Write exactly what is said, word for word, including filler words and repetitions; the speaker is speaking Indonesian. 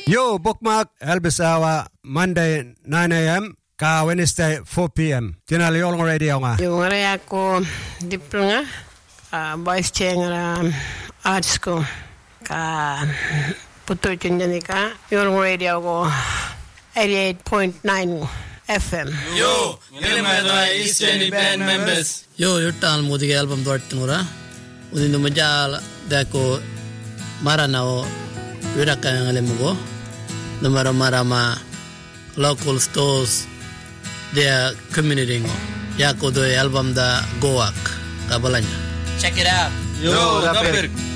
Yo, bookmark Elbisawa Monday nine a.m. ka Wednesday four p.m. Tinali Yolong Radio nga. Yung nga ako diplo nga uh, vice chair nga art school ka puto chunjani ka Yolong Radio ko eighty-eight point nine F M. Yo, ngilma East Jenny band members. Yo, yurtal mudi album dortinura. Udin majal dako maranao wiraka ngalemugo. Numara marama local stores their community ngo. Yako do album da Goak kabalanya. Check it out. Yo, Dapir.